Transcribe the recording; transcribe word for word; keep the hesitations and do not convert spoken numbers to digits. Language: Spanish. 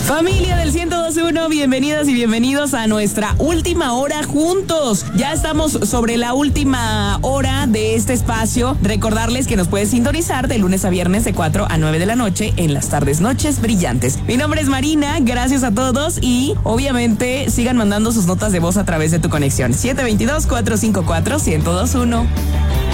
Familia del ciento dos punto uno, bienvenidas y bienvenidos a nuestra última hora juntos. Ya estamos sobre la última hora de este espacio. Recordarles que nos puedes sintonizar de lunes a viernes de cuatro a nueve de la noche en las tardes noches brillantes. Mi nombre es Marina, gracias a todos y obviamente sigan mandando sus notas de voz a través de tu conexión. siete dos dos, cuatro cinco cuatro, uno cero dos uno.